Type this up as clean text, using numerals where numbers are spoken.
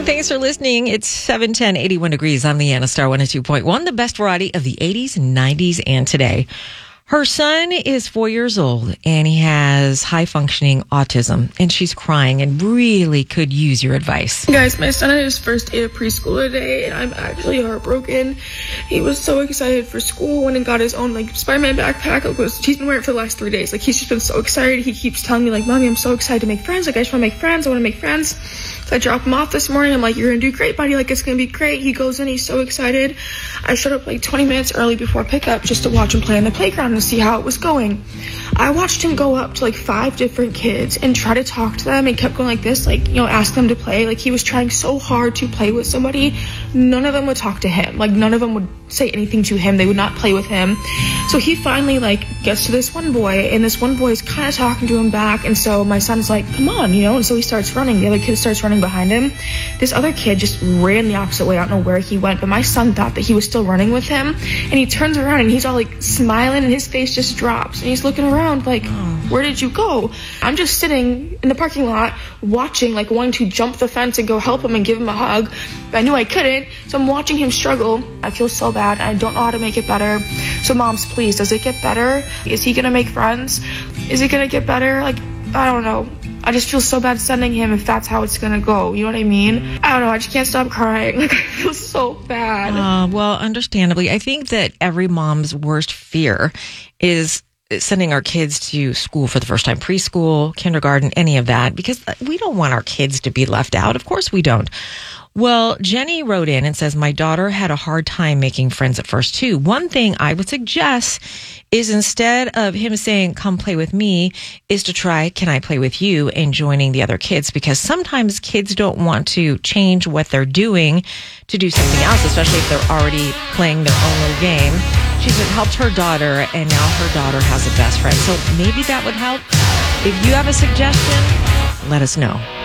Thanks for listening. It's 7:10, 81 degrees. I'm Leanna Star 102.1, the best variety of the 80s, 90s, and today. Her son is 4 years old, and he has high-functioning autism, and she's crying and really could use your advice. Guys, my son had his first day of preschool today, and I'm actually heartbroken. He was so excited for school, went and got his own, Spider-Man backpack. He's been wearing it for the last 3 days. He's just been so excited. He keeps telling me, Mommy, I'm so excited to make friends. I just want to make friends. I want to make friends. So I drop him off this morning. I'm like, you're going to do great, buddy. It's going to be great. He goes in. He's so excited. I showed up 20 minutes early before pickup just to watch him play on the playground and see how it was going. I watched him go up to 5 different kids and try to talk to them and kept going like this, ask them to play. He was trying so hard to play with somebody. None of them would talk to him. None of them would say anything to him. They would not play with him. So he finally gets to this one boy, and this one boy is kind of talking to him back. And so my son's like, come on, and so he starts running. The other kid starts running behind him. This other kid just ran the opposite way. I don't know where he went, but my son thought that he was still running with him, and he turns around and he's all smiling, and his face just drops, and he's looking around where did you go? I'm just sitting in the parking lot watching, wanting to jump the fence and go help him and give him a hug, but I knew I couldn't, so I'm watching him struggle. I feel so bad, and I don't know how to make it better. So moms, please, does it get better? Is he gonna make friends? Is it gonna get better? I don't know. I just feel so bad sending him if that's how it's gonna go. You know what I mean? I don't know. I just can't stop crying. I feel so bad. Well, understandably, I think that every mom's worst fear is sending our kids to school for the first time, preschool, kindergarten, any of that, because we don't want our kids to be left out. Of course we don't. Well, Jenny wrote in and says, my daughter had a hard time making friends at first, too. One thing I would suggest is instead of him saying, come play with me, is to try, can I play with you, and joining the other kids, because sometimes kids don't want to change what they're doing to do something else, especially if they're already playing their own little game. She said, helped her daughter, and now her daughter has a best friend. So maybe that would help. If you have a suggestion, let us know.